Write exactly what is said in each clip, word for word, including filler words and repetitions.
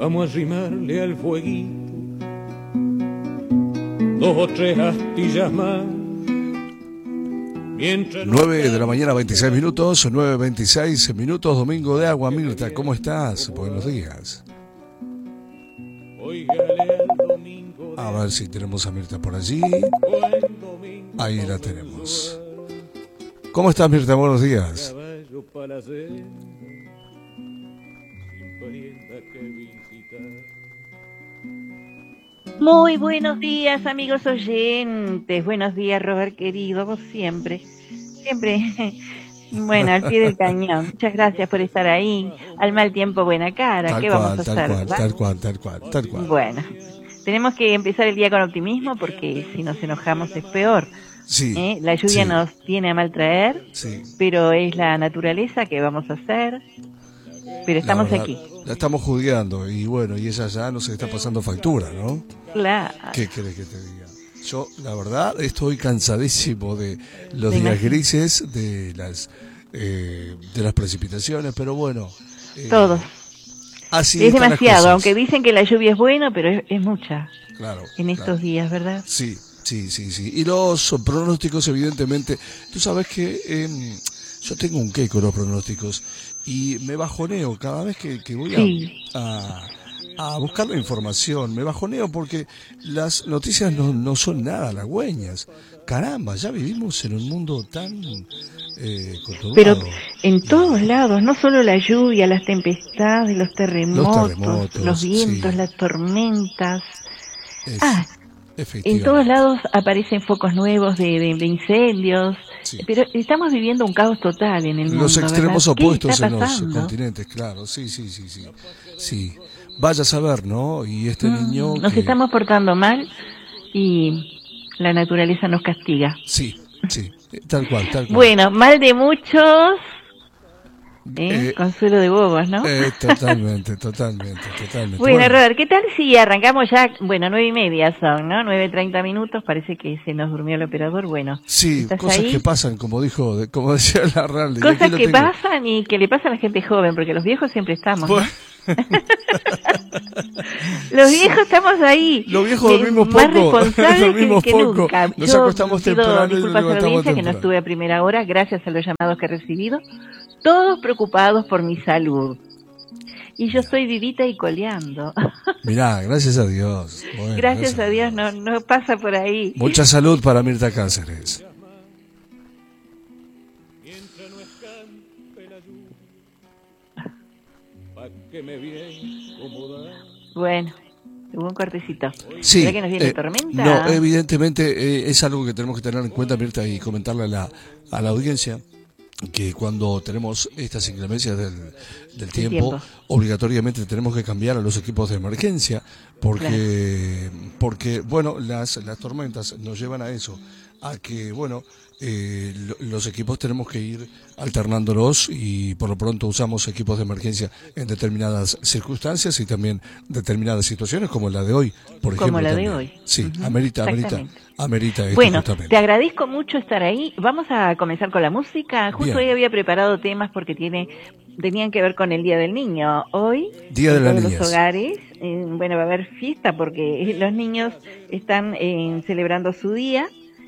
vamos a arrimarle al fueguito dos o tres astillas más. nueve de la mañana, veintiséis minutos, nueve veintiséis minutos, Domingo de Agua. Mirta, ¿cómo estás? Buenos días. A ver si tenemos a Mirta por allí. Ahí la tenemos. ¿Cómo estás, Mirta? Buenos días. Muy buenos días, amigos oyentes. Buenos días, Robert, querido, vos siempre, siempre, bueno, al pie del cañón. Muchas gracias por estar ahí. Al mal tiempo, buena cara. Tal ¿Qué cual, vamos a tal hacer? Cual, ¿verdad? tal cual, tal cual, tal cual. Bueno, tenemos que empezar el día con optimismo porque si nos enojamos es peor. Sí. ¿Eh? La lluvia sí. nos tiene a mal traer, Sí. pero es la naturaleza que vamos a hacer. Pero estamos verdad, aquí. La estamos judeando y bueno, y ella ya nos está pasando factura, ¿no? Claro. ¿Qué querés que te diga? Yo, la verdad, estoy cansadísimo de los Me días imagino. grises, de las eh, de las precipitaciones, pero bueno. Eh, Todos. Así Es están las demasiado, cosas. aunque dicen que la lluvia es buena, pero es, es mucha Claro. en estos claro. días, ¿verdad? Sí, sí, sí, sí. Y los pronósticos, evidentemente, tú sabes que eh, yo tengo un qué con los pronósticos y me bajoneo cada vez que, que voy a, Sí. a, a buscar la información, me bajoneo porque las noticias no, no son nada halagüeñas. Caramba, ya vivimos en un mundo tan eh, conturbado. Pero en todos lados, no solo la lluvia, las tempestades, los terremotos, los, terremotos, vientos, sí. las tormentas. Es, Ah, en todos lados aparecen focos nuevos de, de, de incendios, Sí. pero estamos viviendo un caos total en el mundo. Los extremos ¿verdad? opuestos ¿Qué está en los pasando? continentes, claro, sí, sí, sí, sí, sí. Vaya a saber, ¿no? Y este Mm, niño Nos que... estamos portando mal y la naturaleza nos castiga. Sí, sí, tal cual, tal cual. Bueno, mal de muchos, ¿eh? Eh, Consuelo de bobos, ¿no? Eh, totalmente, totalmente, totalmente. Bueno, Bueno, Robert, ¿qué tal si arrancamos ya? Bueno, nueve y media son, ¿no? Nueve treinta minutos, parece que se nos durmió el operador. Bueno, sí, ¿estás cosas ahí? que pasan, como dijo, de- como decía la Rally. y aquí Cosas lo que tengo. pasan y que le pasan a la gente joven, porque los viejos siempre estamos, ¿no? Bueno, Los viejos estamos ahí. Los viejos eh, dormimos más poco, responsables dormimos que, que poco. nunca. Nos Yo acostamos pido temprano y nos disculpas a la levantamos audiencia que no temprano. estuve a primera hora, gracias a los llamados que he recibido. Todos preocupados por mi salud. Y yo estoy vivita y coleando. Mirá, gracias a Dios. Bueno, Gracias a Dios, no, no pasa por ahí. Mucha salud para Mirta Cáceres. Bueno, hubo un cortecito. Sí, ¿Será que nos viene eh, tormenta? no, evidentemente eh, es algo que tenemos que tener en cuenta, Mirta, y comentarle a la, a la audiencia que cuando tenemos estas inclemencias del, del tiempo, tiempo. obligatoriamente tenemos que cambiar a los equipos de emergencia porque, porque bueno, las, las tormentas nos llevan a eso, a que, bueno, eh, lo- los equipos tenemos que ir alternándolos y por lo pronto usamos equipos de emergencia en determinadas circunstancias y también determinadas situaciones como la de hoy, por ejemplo. Como la de también. hoy. Sí, Ujú, amerita, amerita, exactamente. amerita esto Bueno, justamente. te agradezco mucho estar ahí. Vamos a comenzar con la música. Justo Bien. hoy había preparado temas porque tiene tenían que ver con el Día del Niño. Hoy, Día de en la todos Niñez. los hogares, eh, bueno, va a haber fiesta porque los niños están eh, celebrando su día.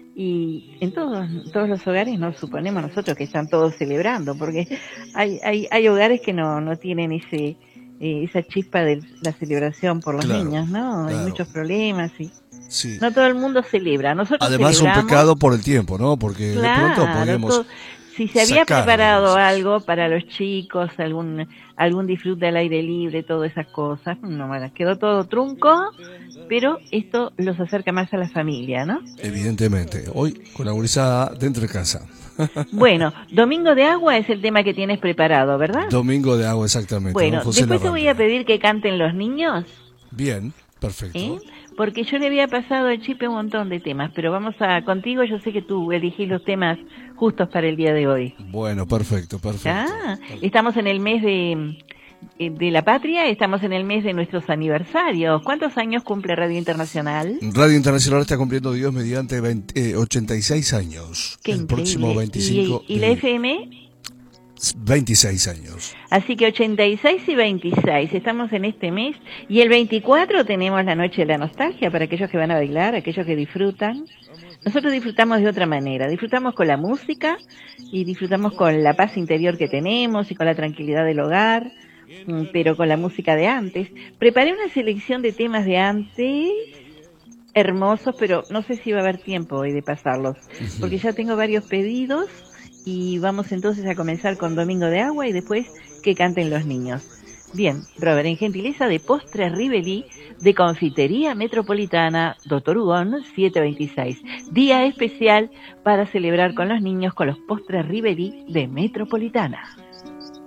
Y en todos, todos los hogares nos suponemos nosotros que están todos celebrando, porque hay, hay, hay hogares que no, no tienen ese eh, esa chispa de la celebración por los Claro, niños, ¿no? Hay claro. muchos problemas y Sí. no todo el mundo celebra. Nosotros Además un celebramos, pecado por el tiempo, ¿no? Porque de pronto claro, podríamos todo- si se había sacar, preparado digamos. algo para los chicos, algún algún disfrute al aire libre, todas esas cosas, no, bueno, quedó todo trunco, pero esto los acerca más a la familia, ¿no? Evidentemente. Hoy con la gurizada dentro de casa. Bueno, Domingo de Agua es el tema que tienes preparado, ¿verdad? Domingo de agua, exactamente. Bueno, don José después te voy a Larralde. pedir que canten los niños, Bien, perfecto. ¿eh? Porque yo le había pasado al Chipe un montón de temas, pero vamos a contigo, yo sé que tú elegís los temas justos para el día de hoy. Bueno, perfecto, perfecto. Ah, estamos en el mes de, de la patria, estamos en el mes de nuestros aniversarios. ¿Cuántos años cumple Radio Internacional? Radio Internacional está cumpliendo Dios mediante veinte, eh, ochenta y seis años. Qué el increíble. próximo veinticinco ¿Y, y la de F M? veintiséis años. Así que ochenta y seis y veintiséis, estamos en este mes. Y el veinticuatro tenemos la Noche de la Nostalgia para aquellos que van a bailar, aquellos que disfrutan. Nosotros disfrutamos de otra manera, disfrutamos con la música y disfrutamos con la paz interior que tenemos y con la tranquilidad del hogar, pero con la música de antes. Preparé una selección de temas de antes hermosos, pero no sé si va a haber tiempo hoy de pasarlos, porque ya tengo varios pedidos y vamos entonces a comenzar con Domingo de Agua y después que canten los niños. Bien, Robert, en gentileza de Postres Rivelí, de Confitería Metropolitana, Doctor Hugón, setecientos veintiséis. Día especial para celebrar con los niños con los Postres Rivelí de Metropolitana.